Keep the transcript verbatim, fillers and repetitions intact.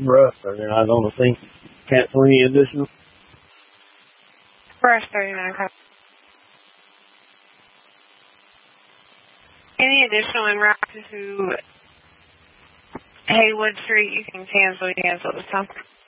Russ, and then I don't think cancel any additional. Russ thirty-nine. Any additional in route to Haywood Street, you can cancel, you cancel at the time.